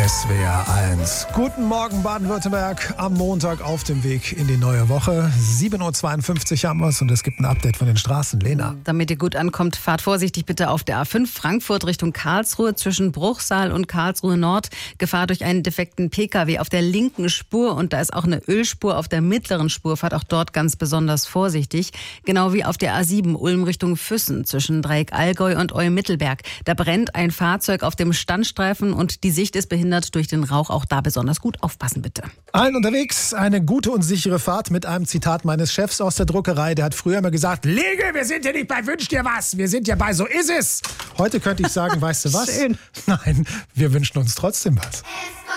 SWR 1. Guten Morgen Baden-Württemberg am Montag auf dem Weg in die neue Woche. 7.52 Uhr haben wir es und es gibt ein Update von den Straßen. Lena. Damit ihr gut ankommt, fahrt vorsichtig bitte auf der A5 Frankfurt Richtung Karlsruhe zwischen Bruchsal und Karlsruhe Nord. Gefahr durch einen defekten Pkw auf der linken Spur und da ist auch eine Ölspur auf der mittleren Spur. Fahrt auch dort ganz besonders vorsichtig. Genau wie auf der A7 Ulm Richtung Füssen zwischen Dreieck Allgäu und Eumittelberg. Da brennt ein Fahrzeug auf dem Standstreifen und die Sicht ist behindert durch den Rauch. Auch da besonders gut aufpassen, bitte. Allen unterwegs, eine gute und sichere Fahrt mit einem Zitat meines Chefs aus der Druckerei. Der hat früher immer gesagt, Lege, wir sind ja nicht bei Wünsch dir was, wir sind ja bei So ist es. Heute könnte ich sagen, weißt du was? Schön. Nein, wir wünschen uns trotzdem was.